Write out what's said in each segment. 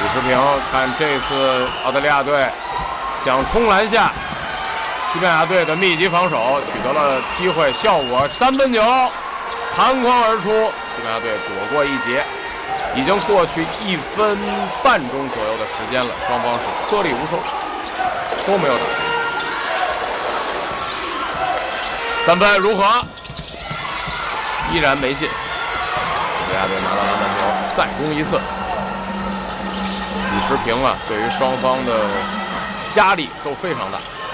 持平。看这次澳大利亚队想冲篮下西班牙队的密集防守，取得了机会，效果3分球弹框而出，西班牙队躲过一劫。已经过去1分半钟左右的时间了，双方是颗粒无收，都没有打3分如何？依然没进。澳大利亚队拿到篮板球，再攻一次。比持平啊，对于双方的压力都非常大。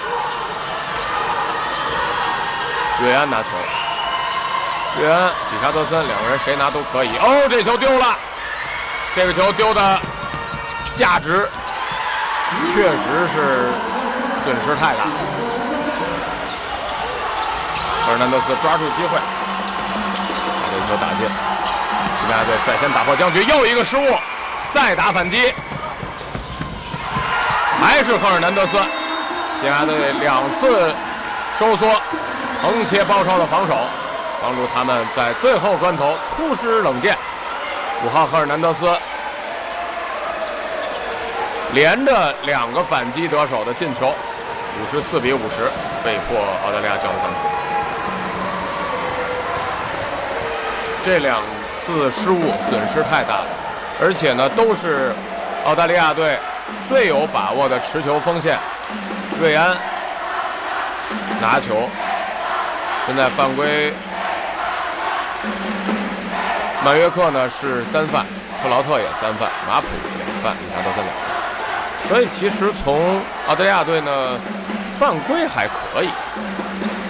瑞安拿球，瑞安、理查德森两个人谁拿都可以。哦，这球丢了，这个球丢的价值确实是损失太大。赫尔南德斯抓住机会，把这球打进。西班牙队率先打破僵局，又一个失误，再打反击，还是赫尔南德斯。西班牙队2次收缩，横切包抄的防守，帮助他们在最后关头突施冷箭。5号赫尔南德斯连着2个反击得手的进球，54比50，被迫澳大利亚交了暂停。这2次失误损失太大了，而且呢都是澳大利亚队最有把握的持球锋线。瑞安拿球，现在犯规，曼约克呢是3犯，特劳特也3犯，马普2犯，理查德森2犯。所以其实从澳大利亚队呢犯规还可以，